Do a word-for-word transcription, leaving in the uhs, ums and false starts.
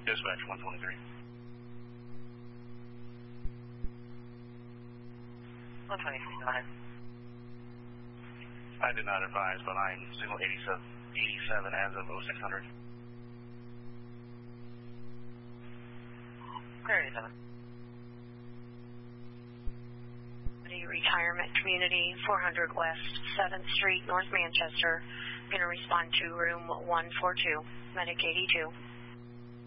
Dispatch one twenty-three. one twenty-three, go ahead. I did not advise, but I'm signal eighty-seven, eighty-seven as of oh six hundred. Clear eighty-seven. Retirement Community, four hundred West seventh Street, North Manchester. Going to respond to room one four two, Medic eighty-two.